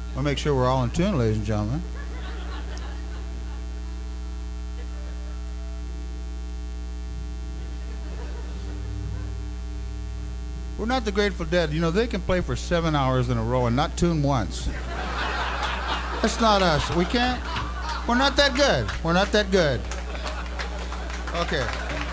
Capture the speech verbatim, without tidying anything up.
We'll make sure we're all in tune, ladies and gentlemen. We're not the Grateful Dead. You know, they can play for seven hours in a row and not tune once. That's not us. We can't. We're not that good. We're not that good. Okay.